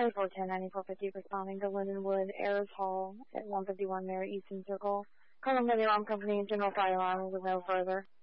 2410-9450 responding to Lindenwood, Ayers Hall at 151 Mary Easton Circle. Calling by the alarm company and general fire alarm with no further.